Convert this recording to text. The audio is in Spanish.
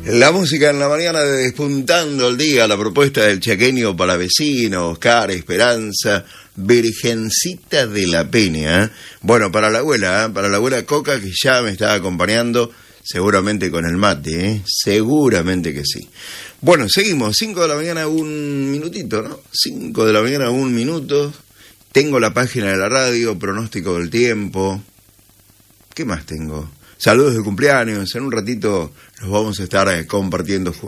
La música en la mañana de Despuntando el Día, la propuesta del chaqueño Palavecino, Oscar Esperanza, Virgencita de la Peña. Bueno, para la abuela Coca, que ya me está acompañando, seguramente con el mate, seguramente que sí. Bueno, seguimos, 5 de la mañana, un minutito, ¿no? 5 de la mañana, un minuto. Tengo la página de la radio, pronóstico del tiempo. ¿Qué más tengo? Saludos de cumpleaños, en un ratito los vamos a estar compartiendo juntos.